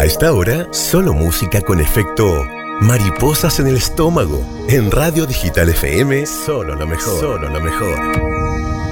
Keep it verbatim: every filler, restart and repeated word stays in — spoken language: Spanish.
A esta hora, solo música con efecto mariposas en el estómago. En Radio Digital F M, solo lo mejor. Solo lo mejor.